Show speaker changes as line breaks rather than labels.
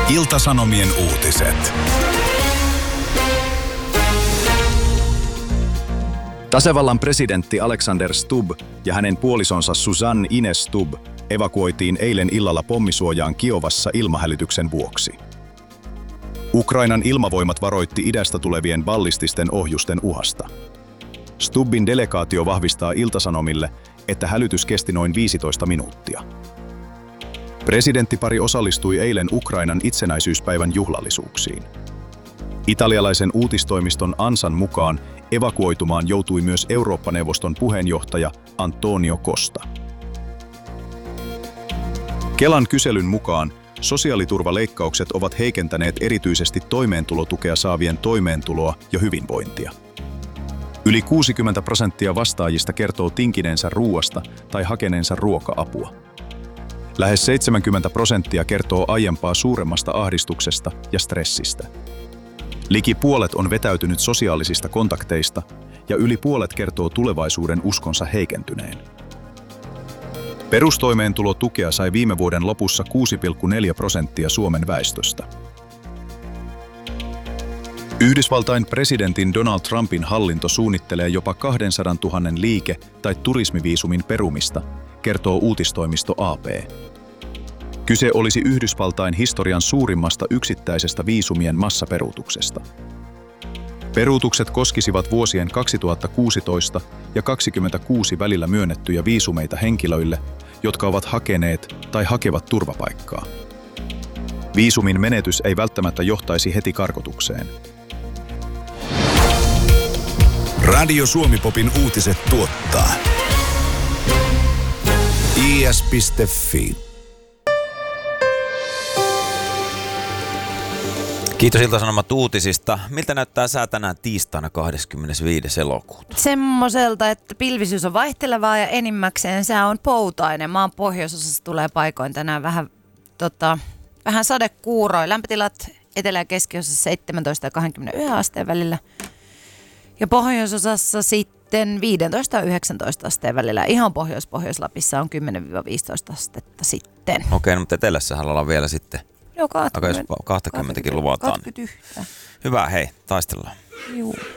Ilta-Sanomien uutiset. Tasavallan presidentti Alexander Stubb ja hänen puolisonsa Susanne Ines Stubb evakuoitiin eilen illalla pommisuojaan Kiovassa ilmahälytyksen vuoksi. Ukrainan ilmavoimat varoitti idästä tulevien ballististen ohjusten uhasta. Stubbin delegaatio vahvistaa Ilta-Sanomille, että hälytys kesti noin 15 minuuttia. Presidenttipari osallistui eilen Ukrainan itsenäisyyspäivän juhlallisuuksiin. Italialaisen uutistoimiston Ansan mukaan evakuoitumaan joutui myös Eurooppa-neuvoston puheenjohtaja Antonio Costa. Kelan kyselyn mukaan sosiaaliturvaleikkaukset ovat heikentäneet erityisesti toimeentulotukea saavien toimeentuloa ja hyvinvointia. Yli 60% vastaajista kertoo tinkineensä ruuasta tai hakeneensa ruoka-apua. Lähes 70% kertoo aiempaa suuremmasta ahdistuksesta ja stressistä. Liki puolet on vetäytynyt sosiaalisista kontakteista ja yli puolet kertoo tulevaisuuden uskonsa heikentyneen. Perustoimeentulotukea sai viime vuoden lopussa 6,4% Suomen väestöstä. Yhdysvaltain presidentin Donald Trumpin hallinto suunnittelee jopa 200 000 liike- tai turismiviisumin perumista, kertoo uutistoimisto AP. Kyse olisi Yhdysvaltain historian suurimmasta yksittäisestä viisumien massaperuutuksesta. Peruutukset koskisivat vuosien 2016 ja 2026 välillä myönnettyjä viisumeita henkilöille, jotka ovat hakeneet tai hakevat turvapaikkaa. Viisumin menetys ei välttämättä johtaisi heti karkotukseen.
Radio Suomi-popin uutiset tuottaa is.fi.
Kiitos Ilta-Sanomat uutisista. Miltä näyttää sää tänään tiistaina 25. elokuuta?
Semmoiselta, että pilvisyys on vaihtelevaa ja enimmäkseen sää on poutainen. Maan pohjoisosassa tulee paikoin tänään vähän sadekuuroja. Lämpötilat etelä- ja keskiosassa 17 ja 21 asteen välillä. Ja pohjoisosassa sitten 15 ja 19 asteen välillä. Ihan Pohjois-Lapissa on 10-15 astetta sitten.
Okei, mutta etelässähän ollaan vielä sitten.
Joo,
20 luvataan.
21.
Hyvä, hei, taistellaan.
Juu.